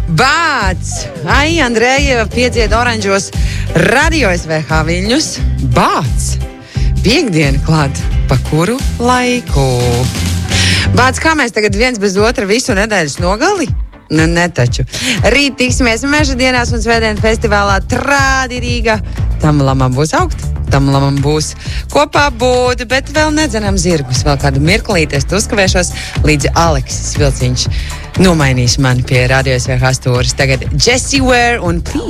Bāc! Ai, Andreja piedzied oranžos Radio SVH Viļņus. Bāc! Piektdiena klāt. Pa kuru laiku? Bāc, kā mēs tagad viens bez otra visu nedēļas nogali? Nu, netaču. Rīt tiksimies Meža dienās un svētdien festivālā Trādi Rīga. Tam lamam būs augt, tam lamam būs kopā būt, bet vēl nedzenam zirgus. Vēl kādu mirklīti es uzkavēšos, līdz Aleksis Vilciņš nomainīs mani pie Radio SVH stūres. Tagad Jessie Ware un Please.